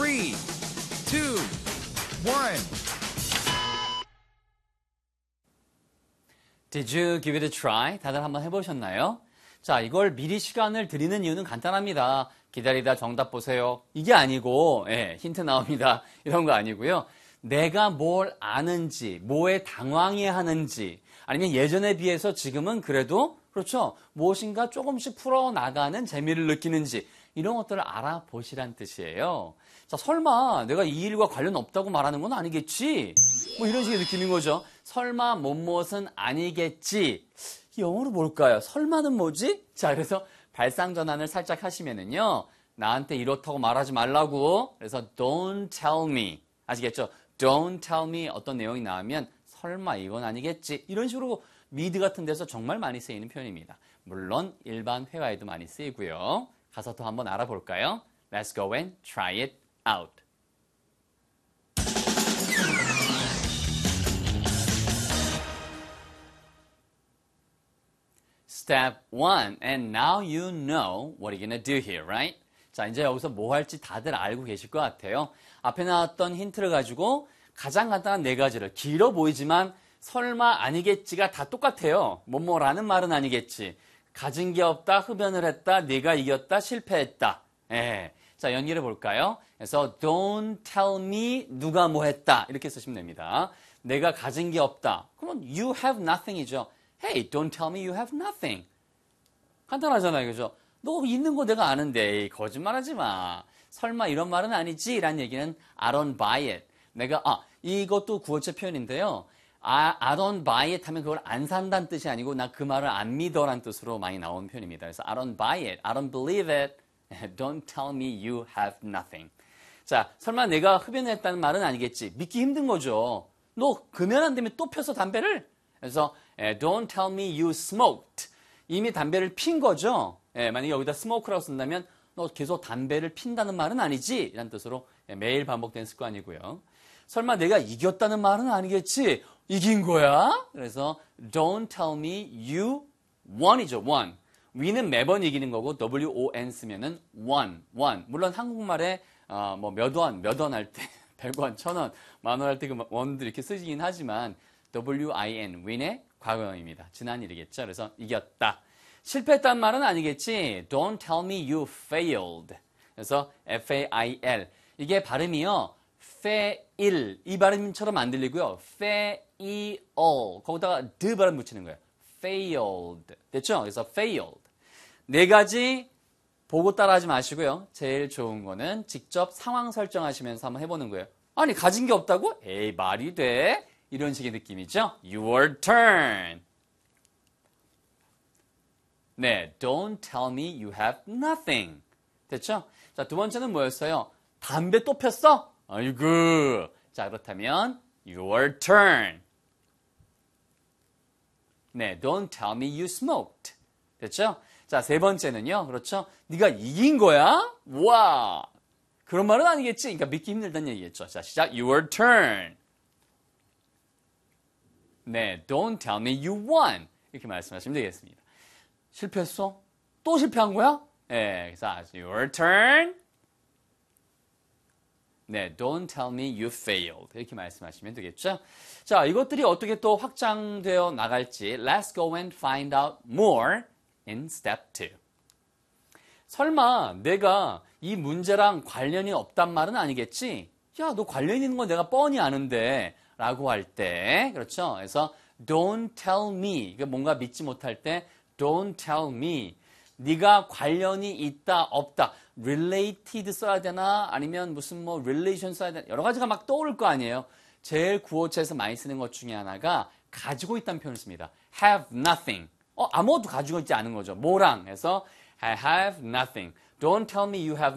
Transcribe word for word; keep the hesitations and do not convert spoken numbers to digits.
three, two, one. Did you give it a try? 다들 한번 해보셨나요? 자, 이걸 미리 시간을 드리는 이유는 간단합니다. 기다리다 정답 보세요. 이게 아니고, 예, 힌트 나옵니다. 이런 거 아니고요. 내가 뭘 아는지, 뭐에 당황해 하는지, 아니면 예전에 비해서 지금은 그래도, 그렇죠, 무엇인가 조금씩 풀어나가는 재미를 느끼는지, 이런 것들을 알아보시란 뜻이에요. 자, 설마 내가 이 일과 관련 없다고 말하는 건 아니겠지? 뭐 이런 식의 느낌인 거죠. 설마 뭐뭇은 아니겠지? 영어로 뭘까요? 설마는 뭐지? 자, 그래서 발상 전환을 살짝 하시면은요, 나한테 이렇다고 말하지 말라고. 그래서 don't tell me. 아시겠죠? don't tell me 어떤 내용이 나오면 설마 이건 아니겠지? 이런 식으로 미드 같은 데서 정말 많이 쓰이는 표현입니다. 물론 일반 회화에도 많이 쓰이고요. 가서 또 한번 알아볼까요? Let's go and try it out. Step one, and now you know what you're gonna do here, right? 자, 이제 여기서 뭐 할지 다들 알고 계실 것 같아요. 앞에 나왔던 힌트를 가지고 가장 간단한 네 가지를, 길어 보이지만 설마 아니겠지가 다 똑같아요. 뭐뭐라는 말은 아니겠지. 가진 게 없다, 흡연을 했다, 네가 이겼다, 실패했다. 예. 자, 연기를 볼까요? 그래서 don't tell me 누가 뭐 했다. 이렇게 쓰시면 됩니다. 내가 가진 게 없다. 그러면 you have nothing이죠. Hey, don't tell me you have nothing. 간단하잖아요, 그죠? 너 있는 거 내가 아는데, 에이, 거짓말하지 마. 설마 이런 말은 아니지? 라는 얘기는 I don't buy it. 내가, 아, 이것도 구어체 표현인데요. I, I don't buy it 하면 그걸 안 산다는 뜻이 아니고 나 그 말을 안 믿어라는 뜻으로 많이 나오는 표현입니다. 그래서 I don't buy it. I don't believe it. Don't tell me you have nothing. 자, 설마 내가 흡연했다는 말은 아니겠지? 믿기 힘든 거죠. 너 금연 안 되면 또 펴서 담배를? 그래서 Don't tell me you smoked. 이미 담배를 핀 거죠. 예, 만약에 여기다 smoke라고 쓴다면 너 계속 담배를 핀다는 말은 아니지? 라는 뜻으로 매일 반복된 습관이고요. 설마 내가 이겼다는 말은 아니겠지? 이긴 거야? 그래서 Don't tell me you won이죠. won. win은 매번 이기는 거고 W-O-N 쓰면은 won, won. 물론 한국말에 어, 뭐 몇 원, 몇 원 할 때 백 원, 천 원, 만 원 할 때 그 원도 이렇게 쓰시긴 하지만 W-I-N, win의 과거형입니다. 지난 일이겠죠. 그래서 이겼다. 실패했다는 말은 아니겠지. Don't tell me you failed. 그래서 F-A-I-L. 이게 발음이요. fail. 이 발음처럼 안 들리고요. fail. 거기다가 드 발음 붙이는 거예요. failed. 됐죠? 그래서 failed. 네 가지 보고 따라하지 마시고요. 제일 좋은 거는 직접 상황 설정하시면서 한번 해보는 거예요. 아니, 가진 게 없다고? 에이, 말이 돼? 이런 식의 느낌이죠. Your turn. 네, don't tell me you have nothing. 됐죠? 자, 두 번째는 뭐였어요? 담배 또 폈어? 아이고. 자, 그렇다면 your turn. 네, don't tell me you smoked. 됐죠? 자, 세 번째는요. 그렇죠? 네가 이긴 거야? 와. 그런 말은 아니겠지? 그러니까 믿기 힘들다는 얘기겠죠. 자, 시작. Your turn. 네, don't tell me you won. 이렇게 말씀하시면 되겠습니다. 실패했어? 또 실패한 거야? 네, 그래서 your turn. 네, don't tell me you failed. 이렇게 말씀하시면 되겠죠? 자, 이것들이 어떻게 또 확장되어 나갈지 Let's go and find out more in step two. 설마 내가 이 문제랑 관련이 없단 말은 아니겠지? 야, 너 관련 있는 건 내가 뻔히 아는데 라고 할 때, 그렇죠? 그래서 don't tell me, 이게 뭔가 믿지 못할 때 don't tell me, 네가 관련이 있다, 없다, related 써야 되나 아니면 무슨 뭐 relation 써야 되나 여러 가지가 막 떠오를 거 아니에요. 제일 구어체에서 많이 쓰는 것 중에 하나가 가지고 있다는 표현을 씁니다. have nothing. 어, 아무것도 가지고 있지 않은 거죠. 뭐랑 해서 I have nothing. Don't tell me you have